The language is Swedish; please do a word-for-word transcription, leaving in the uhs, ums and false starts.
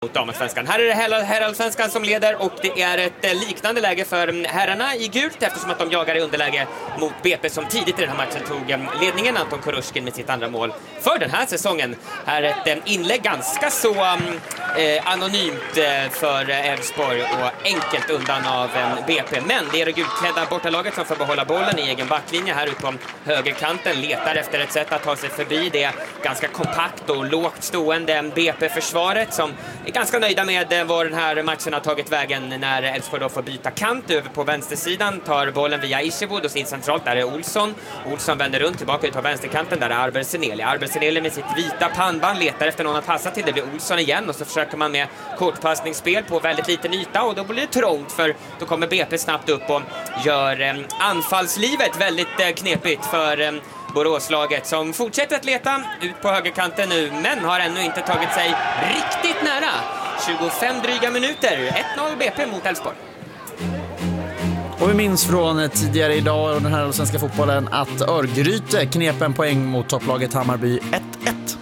Mot damallsvenskan. Här är det herrallsvenskan som leder och det är ett liknande läge för herrarna i gult eftersom att de jagar i underläge mot B P som tidigt i den här matchen tog ledningen. Anton Korushkin med sitt andra mål för den här säsongen. Här är ett inlägg ganska så eh, anonymt för Elfsborg och enkelt undan av B P. Men det är det gulklädda bortalaget som får behålla bollen i egen backlinje här ute på högerkanten. Letar efter ett sätt att ta sig förbi det ganska kompakt och lågt stående B P-försvaret som är ganska nöjda med var den här matchen har tagit vägen när Elfsborg då får byta kant över på vänstersidan, tar bollen via Isherwood och sin centralt, där är Olsson. Olsson vänder runt tillbaka ut på vänsterkanten, där är Arber Seneli. Arber Seneli med sitt vita pannband letar efter någon att passa till, det blir Olsson igen och så försöker man med kortpassningsspel på väldigt liten yta och då blir det trångt för då kommer B P snabbt upp och gör eh, anfallslivet väldigt eh, knepigt för eh, Boråslaget som fortsätter att leta ut på högerkanten nu men har ännu inte tagit sig riktigt nära. tjugofem dryga minuter, ett noll B P mot Elfsborg. Och vi minns från tidigare idag och den här svenska fotbollen att Örgryte knep en poäng mot topplaget Hammarby ett ett.